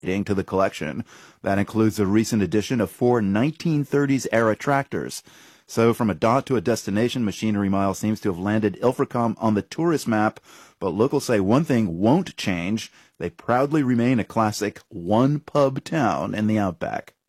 adding to the collection. That includes a recent addition of 4 1930s-era tractors. So from a dot to a destination, Machinery Mile seems to have landed Ilfracombe on the tourist map, but locals say one thing won't change. They proudly remain a classic one-pub town in the Outback.